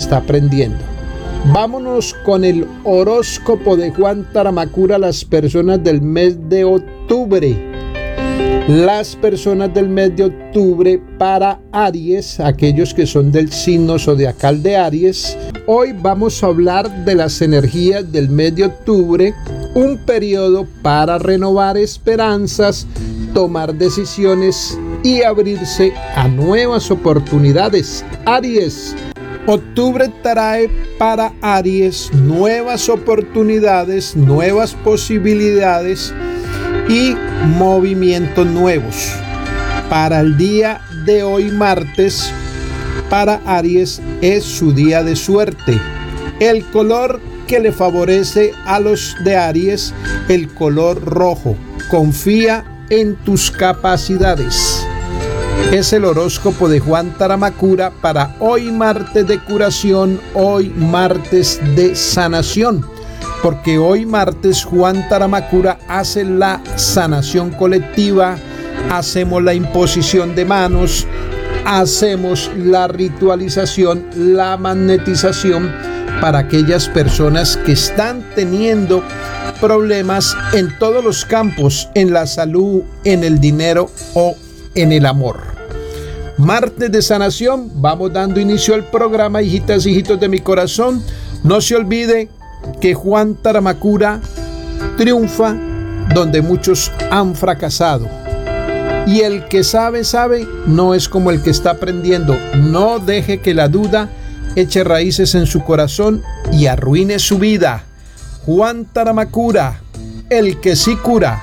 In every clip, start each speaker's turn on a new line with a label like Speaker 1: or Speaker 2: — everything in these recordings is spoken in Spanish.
Speaker 1: está aprendiendo. Vámonos con el horóscopo de Juan Taramacura, las personas del mes de octubre. Las personas del mes de octubre para Aries, aquellos que son del signo zodiacal de Aries. Hoy vamos a hablar de las energías del mes de octubre, un periodo para renovar esperanzas, tomar decisiones y abrirse a nuevas oportunidades. Aries. Octubre trae para Aries nuevas oportunidades, nuevas posibilidades y movimientos nuevos. Para el día de hoy, martes, para Aries es su día de suerte. El color que le favorece a los de Aries, el color rojo. Confía en tus capacidades. Es el horóscopo de Juan Taramacura para hoy martes de curación, hoy martes de sanación. Porque hoy martes Juan Taramacura hace la sanación colectiva, hacemos la imposición de manos, hacemos la ritualización, la magnetización para aquellas personas que están teniendo problemas en todos los campos, en la salud, en el dinero o en el amor. Martes de sanación, vamos dando inicio al programa, hijitas y hijitos de mi corazón. No se olvide que Juan Taramacura triunfa donde muchos han fracasado. Y el que sabe, sabe, no es como el que está aprendiendo. No deje que la duda eche raíces en su corazón y arruine su vida. Juan Taramacura, el que sí cura.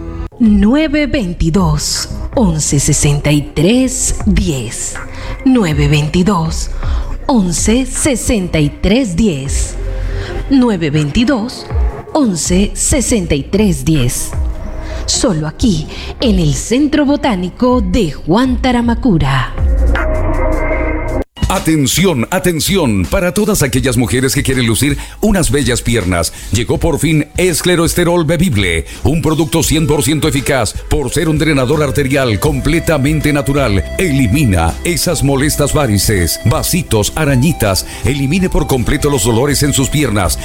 Speaker 2: 922 1163 10 922 1163 10 922 1163 10. Solo aquí en el Centro Botánico de Juan Taramacura.
Speaker 3: Atención, atención, para todas aquellas mujeres que quieren lucir unas bellas piernas. Llegó por fin Escleroesterol Bebible, un producto 100% eficaz por ser un drenador arterial completamente natural. Elimina esas molestas varices, vasitos, arañitas. Elimine por completo los dolores en sus piernas.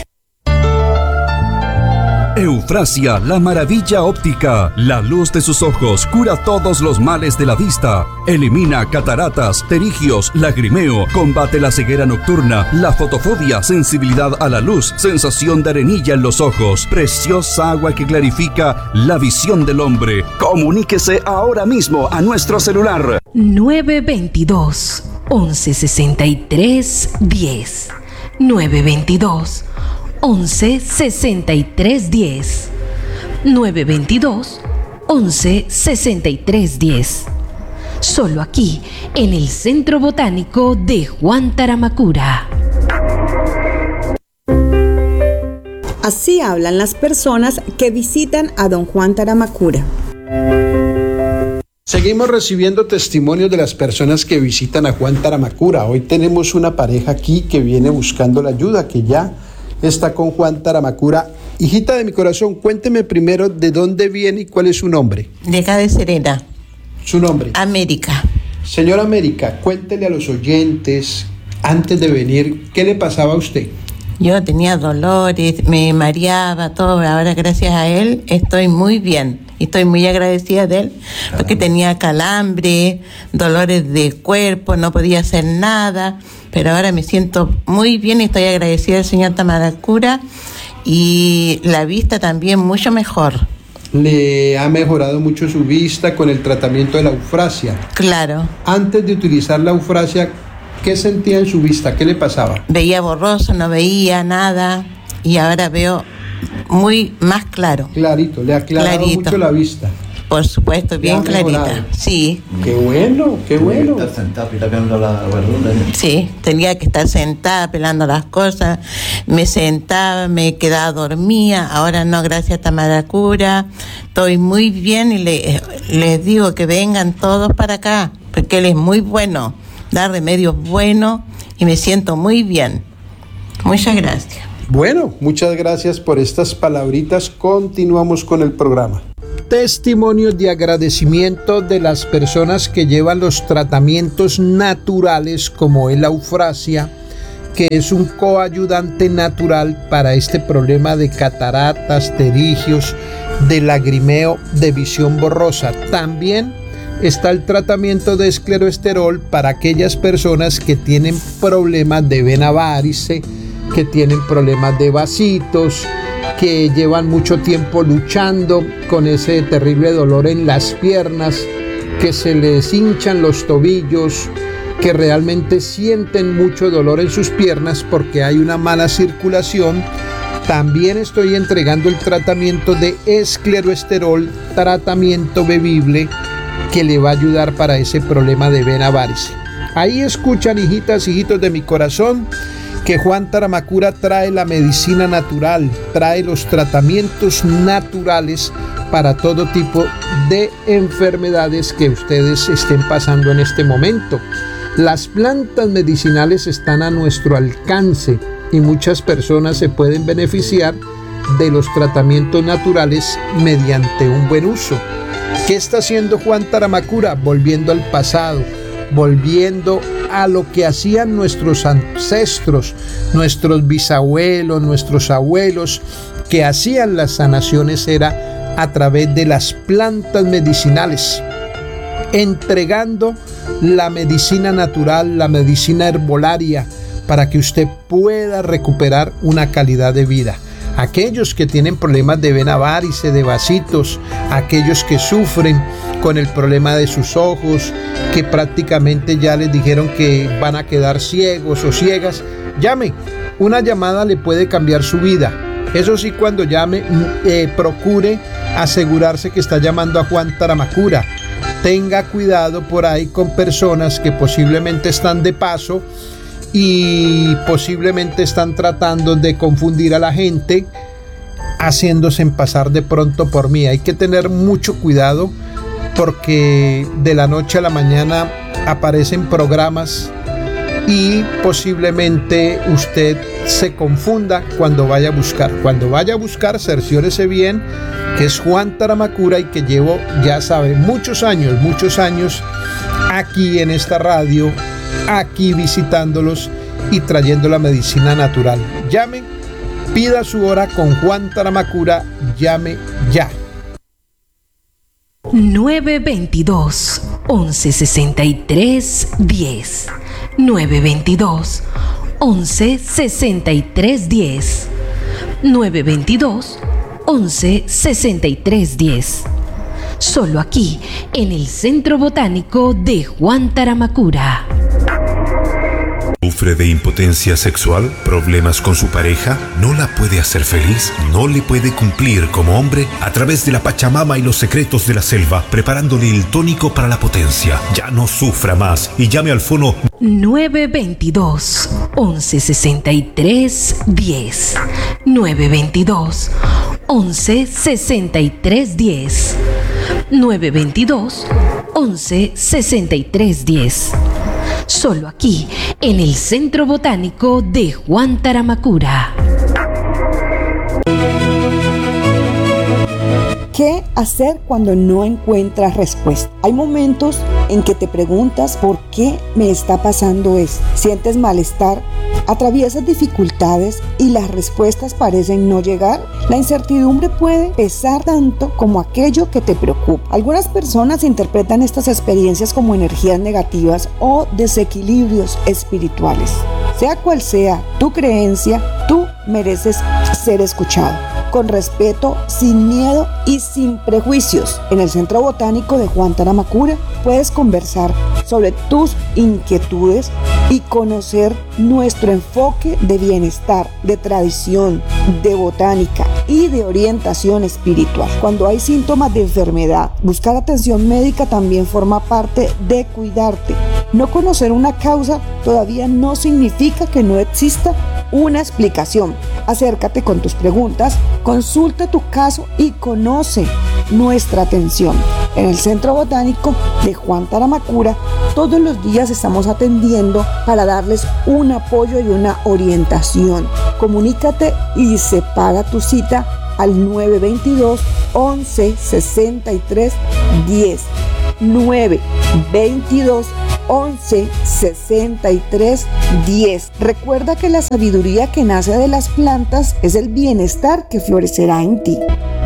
Speaker 4: Eufrasia, la maravilla óptica, la luz de sus ojos cura todos los males de la vista, elimina cataratas, pterigios, lagrimeo, combate la ceguera nocturna, la fotofobia, sensibilidad a la luz, sensación de arenilla en los ojos, preciosa agua que clarifica la visión del hombre. Comuníquese ahora mismo a nuestro celular
Speaker 2: 922 1163 10 922 1163 10 922 1163 10. Solo aquí en el Centro Botánico de Juan Taramacura.
Speaker 5: Así hablan las personas que visitan a don Juan Taramacura.
Speaker 1: Seguimos recibiendo testimonios de las personas que visitan a Juan Taramacura. Hoy tenemos una pareja aquí que viene buscando la ayuda, que ya está con Juan Taramacura. Hijita de mi corazón, cuénteme primero de dónde viene y cuál es su nombre.
Speaker 6: De acá de Serena.
Speaker 1: ¿Su nombre?
Speaker 6: América.
Speaker 1: Señora América, cuéntele a los oyentes, antes de venir, ¿qué le pasaba a usted?
Speaker 6: Yo tenía dolores, me mareaba, todo. Ahora, gracias a él, estoy muy bien. Y estoy muy agradecida de él, porque tenía calambre, dolores de cuerpo, no podía hacer nada. Pero ahora me siento muy bien y estoy agradecida al señor Taramacura. Y la vista también mucho mejor.
Speaker 1: ¿Le ha mejorado mucho su vista con el tratamiento de la eufrasia?
Speaker 6: Claro.
Speaker 1: Antes de utilizar la eufrasia, ¿qué sentía en su vista? ¿Qué le pasaba?
Speaker 6: Veía borroso, no veía nada. Y ahora veo muy más claro.
Speaker 1: Clarito, le ha aclarado mucho la vista.
Speaker 6: Por supuesto, bien clarita. Sí.
Speaker 1: Qué bueno, qué bueno.
Speaker 7: Estar sentada pelando la verdura.
Speaker 6: Sí, tenía que estar sentada pelando las cosas. Me sentaba, me quedaba dormida. Ahora no, gracias a Taramacura. Estoy muy bien y les digo que vengan todos para acá, porque él es muy bueno, da remedios buenos y me siento muy bien. Muchas gracias.
Speaker 1: Bueno, muchas gracias por estas palabritas. Continuamos con el programa. Testimonios de agradecimiento de las personas que llevan los tratamientos naturales como es la eufrasia, que es un coayudante natural para este problema de cataratas, pterigios, de lagrimeo, de visión borrosa. También está el tratamiento de escleroesterol para aquellas personas que tienen problemas de vena varice, que tienen problemas de vasitos, que llevan mucho tiempo luchando con ese terrible dolor en las piernas, que se les hinchan los tobillos, que realmente sienten mucho dolor en sus piernas porque hay una mala circulación. También estoy entregando el tratamiento de escleroesterol, tratamiento bebible que le va a ayudar para ese problema de vena varice. Ahí escuchan, hijitas, hijitos de mi corazón, que Juan Taramacura trae la medicina natural, trae los tratamientos naturales para todo tipo de enfermedades que ustedes estén pasando en este momento. Las plantas medicinales están a nuestro alcance y muchas personas se pueden beneficiar de los tratamientos naturales mediante un buen uso. ¿Qué está haciendo Juan Taramacura? Volviendo al pasado, volviendo a lo que hacían nuestros ancestros, nuestros bisabuelos, nuestros abuelos, que hacían las sanaciones era a través de las plantas medicinales, entregando la medicina natural, la medicina herbolaria, para que usted pueda recuperar una calidad de vida. Aquellos que tienen problemas de vena varice, de vasitos, aquellos que sufren con el problema de sus ojos, que prácticamente ya les dijeron que van a quedar ciegos o ciegas, llame. Una llamada le puede cambiar su vida. Eso sí, cuando llame, procure asegurarse que está llamando a Juan Taramacura. Tenga cuidado por ahí con personas que posiblemente están de paso y posiblemente están tratando de confundir a la gente, haciéndose pasar de pronto por mí. Hay que tener mucho cuidado porque de la noche a la mañana aparecen programas y posiblemente usted se confunda cuando vaya a buscar. Cuando vaya a buscar, cerciórese bien que es Juan Taramacura y que llevo, ya sabe, muchos años aquí en esta radio, aquí visitándolos y trayendo la medicina natural. Llame, pida su hora con Juan Taramacura, llame ya.
Speaker 2: 922 1163 10 922 1163 10 922 1163 10. Solo aquí, en el Centro Botánico de Juan Taramacura.
Speaker 8: ¿Sufre de impotencia sexual? ¿Problemas con su pareja? ¿No la puede hacer feliz? ¿No le puede cumplir como hombre? A través de la Pachamama y los secretos de la selva, preparándole el tónico para la potencia. Ya no sufra más y llame al fono
Speaker 2: 922 1163 10 922 1163 10 922 1163 10. Solo aquí, en el Centro Botánico de Juan Taramacura.
Speaker 5: ¿Qué hacer cuando no encuentras respuesta? Hay momentos en que te preguntas por qué me está pasando esto. Sientes malestar, atraviesas dificultades y las respuestas parecen no llegar. La incertidumbre puede pesar tanto como aquello que te preocupa. Algunas personas interpretan estas experiencias como energías negativas o desequilibrios espirituales. Sea cual sea tu creencia, tú mereces ser escuchado. Con respeto, sin miedo y sin prejuicios. En el Centro Botánico de Juan Taramacura puedes conversar sobre tus inquietudes y conocer nuestro enfoque de bienestar, de tradición, de botánica y de orientación espiritual. Cuando hay síntomas de enfermedad, buscar atención médica también forma parte de cuidarte. No conocer una causa todavía no significa que no exista una explicación. Acércate con tus preguntas, consulta tu caso y conoce nuestra atención. En el Centro Botánico de Juan Taramacura, todos los días estamos atendiendo para darles un apoyo y una orientación. Comunícate y separa tu cita al 922 11 63 10 922 11 63 10. Recuerda que la sabiduría que nace de las plantas es el bienestar que florecerá en ti.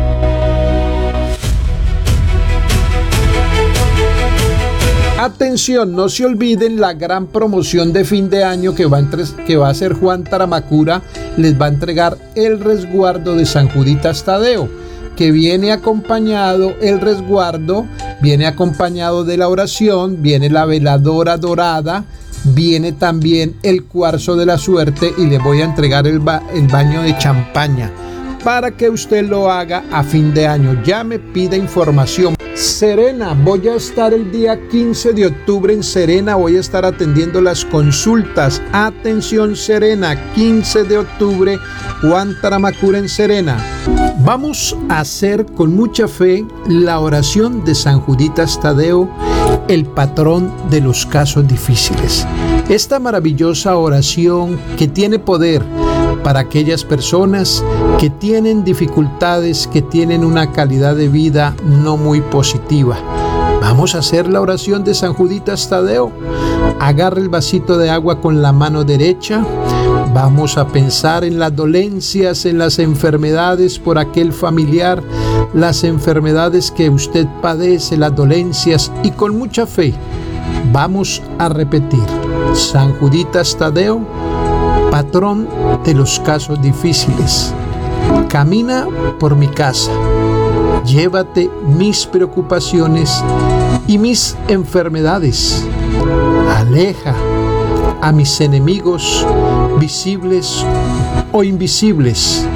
Speaker 1: Atención, no se olviden la gran promoción de fin de año que va a hacer Juan Taramacura. Les va a entregar el resguardo de San Juditas Tadeo, que viene acompañado, el resguardo viene acompañado de la oración, viene la veladora dorada, viene también el cuarzo de la suerte y le voy a entregar el baño de champaña para que usted lo haga a fin de año. Ya me pide información. Serena, voy a estar el día 15 de octubre en Serena, voy a estar atendiendo las consultas. Atención Serena, 15 de octubre, Juan Taramacura en Serena. Vamos a hacer con mucha fe la oración de San Juditas Tadeo, el patrón de los casos difíciles. Esta maravillosa oración que tiene poder para aquellas personas que tienen dificultades, que tienen una calidad de vida no muy positiva. Vamos a hacer la oración de San Juditas Tadeo. Agarre el vasito de agua con la mano derecha. Vamos a pensar en las dolencias, en las enfermedades por aquel familiar, las enfermedades que usted padece, las dolencias, y con mucha fe vamos a repetir: San Juditas Tadeo, patrón de los casos difíciles, camina por mi casa, llévate mis preocupaciones y mis enfermedades, aleja a mis enemigos visibles o invisibles,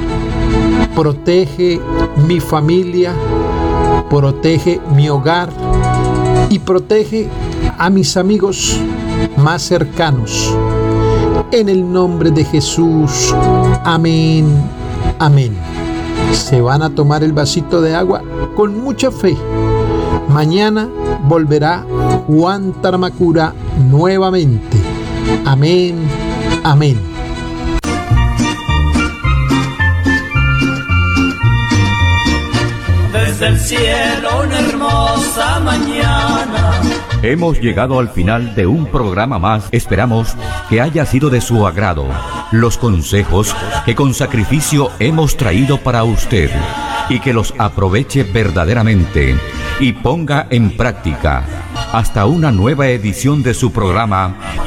Speaker 1: protege mi familia, protege mi hogar y protege a mis amigos más cercanos. En el nombre de Jesús, amén, amén. Se van a tomar el vasito de agua con mucha fe. Mañana volverá Juan Taramacura nuevamente. Amén, amén.
Speaker 9: Desde el cielo una hermosa mañana.
Speaker 4: Hemos llegado al final de un programa más. Esperamos que haya sido de su agrado los consejos que con sacrificio hemos traído para usted y que los aproveche verdaderamente y ponga en práctica. Hasta una nueva edición de su programa